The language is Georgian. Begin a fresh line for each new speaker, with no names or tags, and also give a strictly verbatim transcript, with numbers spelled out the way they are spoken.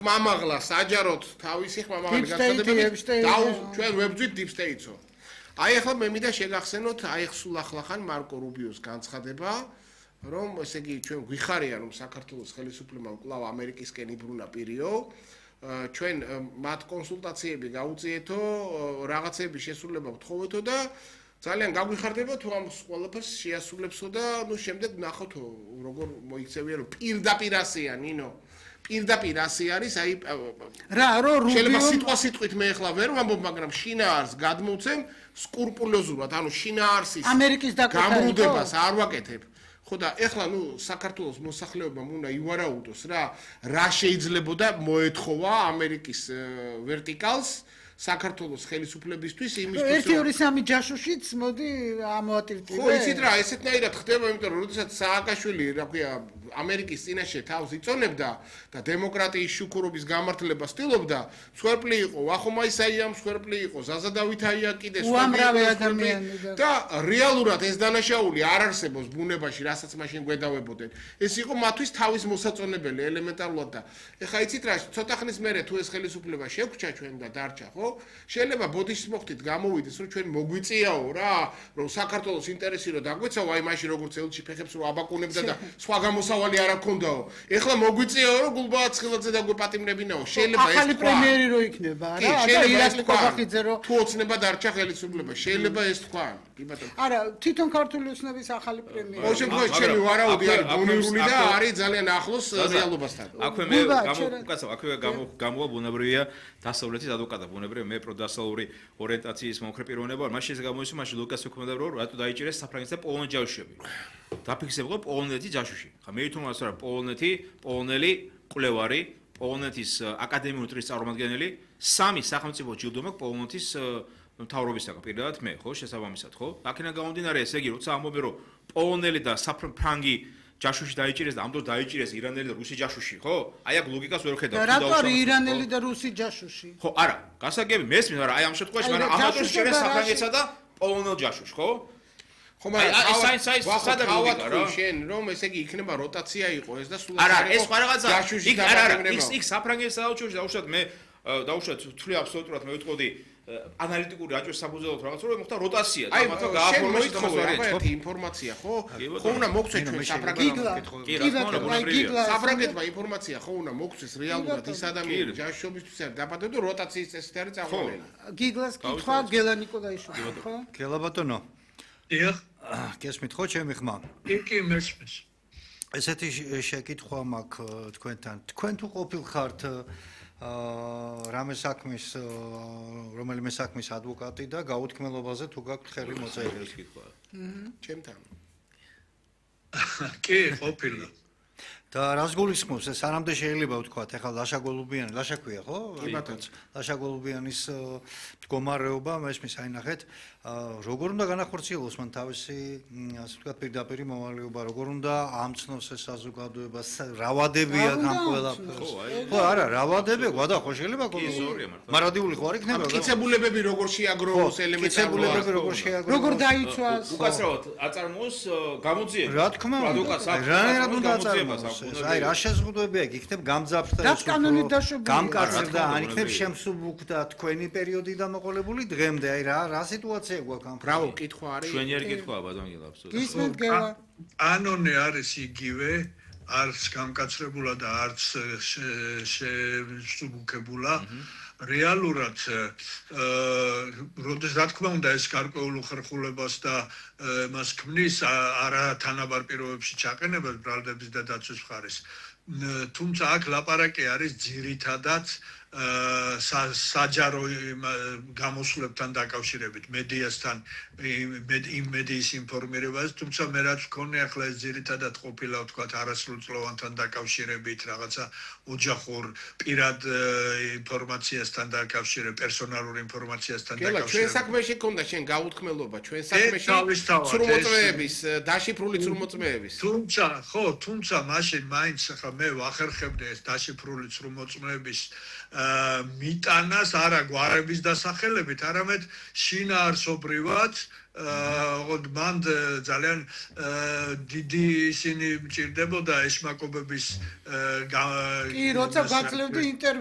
მამაღლა საჯაროდ თავისი ხმამაღალი გასაგებებით დაუ ჩვენ ვებძვით deep state-ო. აი ახლა მე მინდა შეგახსენოთ აი სულ ახლახან მარკო რუბიოს განცხადება, რომ ესე იგი ჩვენ გვიხარია რომ საქართველოს ხელისუფლებამ კვლავ ამერიკისკენ იბრუნა პირიო, ჩვენ მათ კონსულტაციები გაუწიეთო, რაღაცების შესრულება ვთხოვეთო და ძალიან გაგვიხარდება თუ ამ ყველაფერს შეასრულებსო და ნუ შემდეგ ნახოთო როგორ მოიქცევია რომ პირდაპირ ასეა ნინო პირდაპირ ასე არის აი
რა რო რუბიო
შეიძლება სიტყვა სიტყვით მე ახლა ვერ ვამბობ მაგრამ შინაარს გადმოვცემ სკრუპულოზურად ანუ შინაარსის
ამერიკის
გამრუდებას არ ვაკეთებ ხო და ეხლა ნუ საქართველოს მოსახლეობამ უნდა ივარაუდოს რა რა შეიძლებოდა მოეთხოვა ამერიკის ვერტიკალს საქართველოს ხელისუფლებისთვის იმისთვის
ერთი ორი სამი ჯაშუშიც მოდი ამოატირტივე
ხო იცით რა ესეთნაირად ხდება იმიტომ რომ როდესაც სააკაშვილი რა ქვია ამერიკის წინაშე თავს იწონებდა და დემოკრატიის შუქურობის გამართლება ცდილობდა მსხვერპლი იყო ვახომა ისაიამ მსხვერპლი იყო ზაზა დავითაია კიდე
უამრავი ადამიანი
და რეალურად ეს დანაშაული არ არსებობს ბუნებაში რასაც მაშინ გვედავებოდნენ ეს იყო მათთვის თავის მოსაწონებელი ელემენტარულად და ეხა იცით რა ცოტა ხნის მერე თუ ეს ხელისუფლება შეგვჭა ჩვენ და დარჩა ხო შეიძლება ბოდიშის მოხდით გამოვიდეს რომ ჩვენ მოგვიწიაო რა რომ საქართველოს ინტერესი რო დაგვეცაო აი მაშინ როგორც ელჩი ფეხებს რო აბაკუნებდა და სხვა გამოსავალი არ აქონდაო ეხლა მოგვიწიაო რომ გულბაათ ცხილაძე დაგვეპატიმრებინაო შეიძლება ეს
ახალი პრემიერი რო იქნება რა და ირაკლი კობახიძე რო
თუ ოცნება დარჩა ხელისუფლება შეიძლება ეს თქვა კი ბატონო
არა თვითონ ქართული ოცნების ახალი პრემიერი
ოღონდ შემთხვევაში ჩემი ვარაუდი არის ბუნებრივი და არის ძალიან ახლოს რეალობასთან
აქვე მე გამოკაცავ აქვე გამოვა ბუნებრივია დასავლეთის ადვოკატა ბუნებრივია მე პროდასალური ორიენტაციის მომხრე პიროვნება ვარ მაშინ ეს გამოისვა მაშინ ლუკას ექვემდებარა რომ რატო დაიჭირეს საფრანგეთის და პოლონეთის ჯაშუშები დაფიქსირდა პოლონეთის ჯაშუში ხა მე ვითომ ასე რა პოლონეთი პოლონელი კვლევარი პოლონეთის აკადემიური ტრის წარმომადგენელი სამი სახელმწიფო ჯილდო მაქვს პოლონეთის მთავრობისაგან პირადად მე ხო შესაბამისად ხო აქედან გამომდინარე ესე იგი როცა ამბობენ რომ პოლონელი და საფრანგი ჯაშუში დაიჭირეს და ამ დროს დაიჭირეს ირანელი და რუსი ჯაშუში ხო? აი აქ ლოგიკას ვერ ხედავ.
რატო არის ირანელი და რუსი ჯაშუში?
ხო, არა, გასაგები მესმის, მაგრამ აი ამ შემთხვევაში მაგრამ ამას შეერეს საფრანგეთსა და პოლონელ ჯაშუშს, ხო?
ხო, მაგრამ აი საინც საინც სადა ლოგიკა რა? შენ რომ ესე იგი იქნება როტაცია იყო ეს და სულ
არა, ეს სხვა რაღაცა. იქ არა, არა, იქ იქ საფრანგეთის საელჩოში დაუშვათ მე დაუშვათ თვლი აბსოლუტურად მე ვიტყოდი ანალიტიკური აჭრის საბუზელოდ რაღაც რო მოხდა როტაცია და მათო გააფორმეს
თომას ინფორმაცია ხო? ხო უნდა მოგცეთ ჩვენ საფრანგეთს.
კი რა თქმა უნდა,
საფრანგეთმა ინფორმაცია ხო უნდა მოგცეს რეალურად ის ადამიანი ჯაშობისთვის არ დაბადდა და როტაციის წესით არის წაღველი.
გიგლას კითხვა გელა ნიკოლაიშვილი ხო?
გელა ბატონო.
დიახ.
გესმით ხო ჩემი ხმა?
კი კი მესმის.
ესეთი შეკითხვა მაქვს თქვენთან. თქვენ თუ ყოფილხართ აა რამე საქმის რომელიმე საქმის ადვოკატი და გაუთქმელობაზე თუ გაქვთ ხელი მოწერილი
კითხვა.
აჰა. ჩემთან.
კი, ყოფილა.
და რას გულისხმობს ეს არამდე შეიძლება ვთქვათ ეხლა ლაშა გოლუბიანი ლაშა ქვია ხო?
კი ბატონო.
ლაშა გოლუბიანის მდგომარეობა მესმის აინახეთ როგორ უნდა განახორციელოს მან თავისი ასე ვთქვათ პირდაპირი მოვალეობა როგორ უნდა ამცნოს ეს საზოგადოება რა ვადებია ამ ყველაფერს ხო არა რა ვადებია გვადა ხო შეიძლება მარადიული ხო არ იქნება
მტკიცებულებები როგორ შეაგროვოს ელემენტარულად
მტკიცებულებები როგორ შეაგროვოს
როგორ დაიცვას
უკაცრავად აწარმოოს გამოძიება
რა თქმა უნდა რანაირად უნდა აწარმოოს აი რა შეზღუდვებია იქნებ გამძაფრდა
ეს
გამკაცრდა ან იქნებ შემსუბუქდა თქვენი პერიოდი დამოყოლებული დღემდე აი რა რა სიტუაცია გვაქვს ამ
ბრავო კითხვა არის
ჩვენი არ კითხვაა ბატონ გელა აბსოლუტურად
გისმენთ გელა
ანონე არის იგივე არც გამკაცრებულა და არც შესუბუქებულა რეალურად როდეს რა თქმა უნდა ეს გარკვეულ უხერხულებას და მას ქმნის არა თანაბარ პირობებში ჩაყენებას ბრალდების და დაცვის მხარეს თუმცა აქ ლაპარაკი არის ძირითადად საჯარო გამოსვლებთან დაკავშირებით მედიასთან იმ მედიის ინფორმირებას თუმცა მე რაც ვქონე ახლა ეს ძირითადად ყოფილა ვთქვათ არასრულწლოვანთან დაკავშირებით რაღაცა ოჯახურ პირად ინფორმაციასთან დაკავშირებით პერსონალურ ინფორმაციასთან
დაკავშირებით ჩვენ საქმეში ქონდა შენ გაუთქმელობა ჩვენ საქმეში ცრუმოწმეების დაშიფრული ცრუმოწმეების
თუმცა ხო თუმცა მაშინ მაინც ახლა მე ვახერხებდი ეს დაშიფრული ცრუმოწმეების მიტანას არა გვარების დასახელებით, არამედ შინაარსობრივად ოღონდ მან ძალიან დიდი ისინი მჭირდებოდა ეშმაკობების
კი, როცა გაძლევდი ინტერვიუ